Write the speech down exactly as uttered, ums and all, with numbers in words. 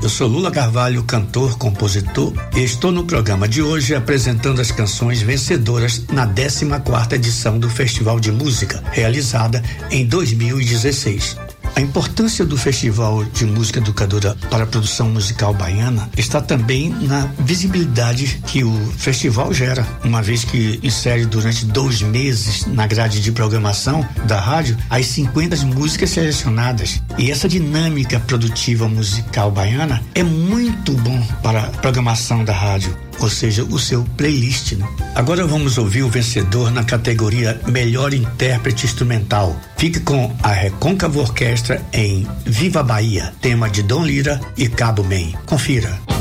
Eu sou Lula Carvalho, cantor, compositor, e estou no programa de hoje apresentando as canções vencedoras na décima quarta edição do Festival de Música, realizada em dois mil e dezesseis. A importância do Festival de Música Educadora para a produção musical baiana está também na visibilidade que o festival gera, uma vez que insere durante dois meses na grade de programação da rádio as cinquenta músicas selecionadas. E essa dinâmica produtiva musical baiana é muito bom para a programação da rádio, ou seja, o seu playlist, né? Agora vamos ouvir o vencedor na categoria Melhor Intérprete Instrumental. Fique com a Recôncavo Orquestra em Viva Bahia, tema de Dom Lira e Cabo Man. Confira.